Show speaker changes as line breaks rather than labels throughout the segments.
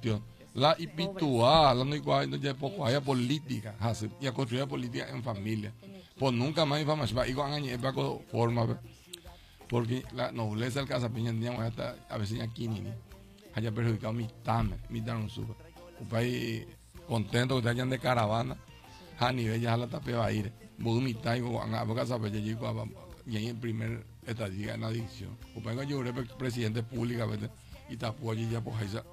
cuestión. La ipitua, la no igual, no ya poco haya política, y a construir política en familia. Pues nunca más información, y con años para forma, porque la nobleza del Casapiña teníamos hasta a veces aquí ni haya perjudicado mi no sube. Un país contento que te hayan de caravana, a nivel ya la tape va a ir. Budumita y a boca sabe y ahí en primer estadía en adicción. Un país que yo presidente públicamente y te apoya ya pues esa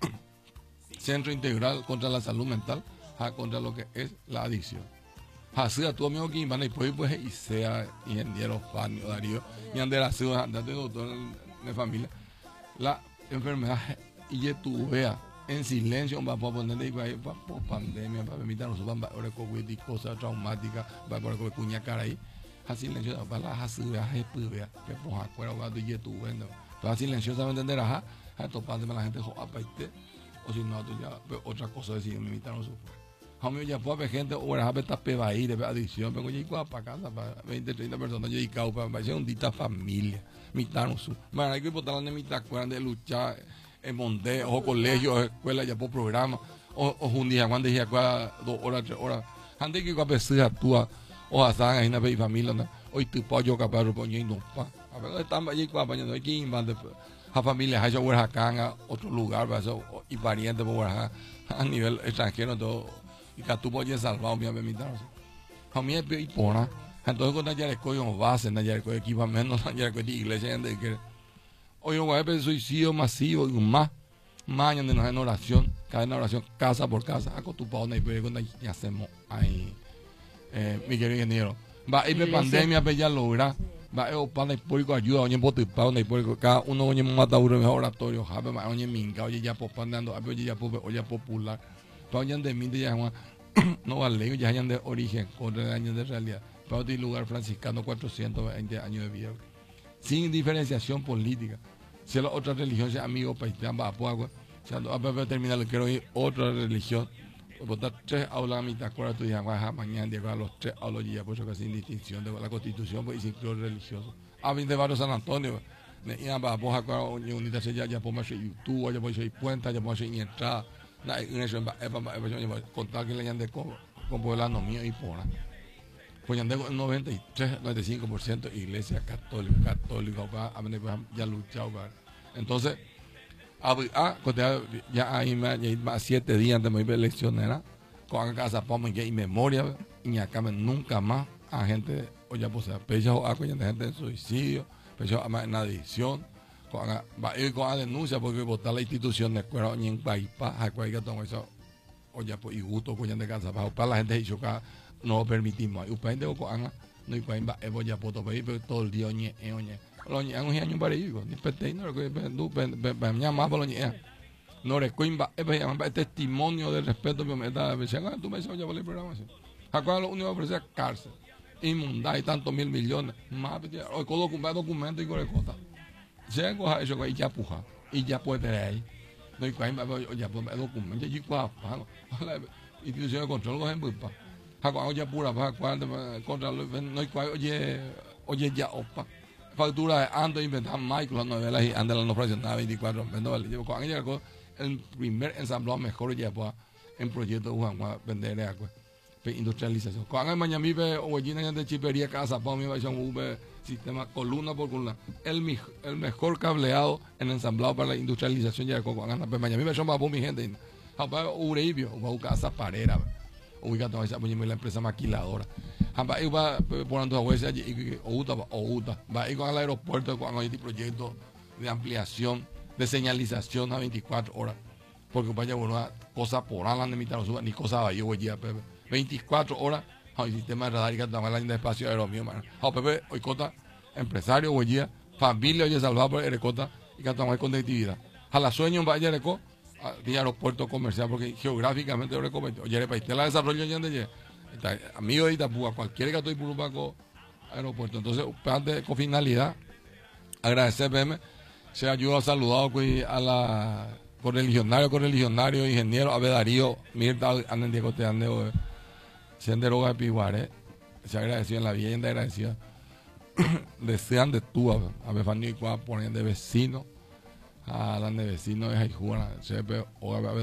Centro Integral contra la Salud Mental, contra lo que es la adicción. Así a tu amigo que van a ir pues y sea ingeniero Fanio Darío y Andera Ciudad andate doctor de familia la enfermedad y tu vea en silencio va a ponerle por pandemia para permitirnos para ahora COVID cosas traumáticas para poder cuña cara ahí a silencio para la hasida es vea que pues acuerdo va y tu vendo para silenciosamente entender a toparte con la gente apaite o si no ya otra cosa decir me invitaron su Hombre, ya puede haber gente, o la gente va a ir de adicción, pero yo para casa, para 20, 30 personas, yo dedicado para hacer un dita familia, mitad no su. Bueno, hay que botar la mitad, de luchar en monte, o colegio, o escuela, ya por programa, o un día, cuando dije, 2 horas, 3 horas. Antes que a veces actúa, o hasta en una familia, hoy tu pollo capaz de poner y no pa. A ver, están allí, hay que ir a familia, a Huerjacán, otro lugar, y parientes por a nivel extranjero, todo. Y que tú puedes salvar mi amistad. A mí es pona. Entonces cuando ya le cojo base, ya le cojo equipamiento, ya le cojo iglesia, hoy no va a haber suicidio masivo y más años de en oración, cada oración casa por casa, acostupado y cuando ya hacemos ahí, mi querido ingeniero. Va a ir de pandemia, pero ya logra. Va a para el público ayuda, oye, potipado, cada uno oye mata un mejor oratorio, oye, minga, oye, ya popandando, oye, ya popular. Payan de mí ya no vale, ya hayan de origen, con años de realidad. Para un lugar franciscano, 420 años de vida. Sin diferenciación política. Si la otra religión sea amigo, paisán, va a poco. Si a terminar, le quiero ir otra religión. Votar 3 aulas a mitad, cuando tú digas, mañana llegar a los 3 aulas ya, por eso que sin distinción de la constitución pues, y sin club religioso. A mí de barrio San Antonio, ya va a poder unirse ya por más YouTube, ya por ir puenta, ya por ir entrada. Contar que le hayan de compoblando mío y por pues ya tengo el 95% iglesia católica ya luchado entonces ya hay más 7 días de mi eleccionera con casa poma y memoria y acá nunca más a gente o ya pues pecha o a gente en suicidio pecha en adicción con la denuncia porque votar la institución de escuela ni en país para que todo eso o ya pues y gusto con de casa para la gente dicho que no lo permitimos y país de Ocoana no hay país va ya puedo pedir pero todo el día oñe oñe un año para ir ni pete no que me más por oñe no recuimba es testimonio del respeto que me da tú me dices ya por el programa acá lo único que ofrece es cárcel inmunda y tantos 1.000 millones más hoy con documento y con el cota se coja eso y ya puja y ya puede tener ahí no hay que ya puede documento y cuando la institución de control cogen pupa cuando ya pura para cuando contra no hay que oye ya opa factura de ando inventar Michael las novelas y anda la no fraccionada 24 cuando ella el primer ensamblado mejor ya pues en proyecto de Juan vender agua industrialización. Cuando en Miami ve o allí de chipería casa para mi sistema columna por columna. El mejor cableado en ensamblado para la industrialización ya con Miami ve son para mi gente. Para Ureibio o casa parera. Ubica toda esa la empresa maquiladora. Hamba iba poniendo a huesa y outa va a ir con el aeropuerto cuando hay este proyecto de ampliación de señalización a 24 horas. Porque vaya una cosa por ala de mitad ni cosa va yo hoy 24 horas el sistema de radar y que estamos en el espacio aéreo mío Pepe hoy cota empresario hoy familia hoy salvado por el cota y que estamos en conectividad a la sueño en Valle Areco tiene aeropuerto comercial porque geográficamente lo comete oye el país la desarrollo ya de amigo de Itapúa cualquier que estoy por Paco aeropuerto entonces con finalidad agradecer PM se ayuda saludado a la correligionario ingeniero Ave Darío Mirta anden Diego te ande Sendero de Piguare se agradeció en la vivienda agradecida desean de tú a Befanio y ponen de vecino a la de vecino de Jaijuna o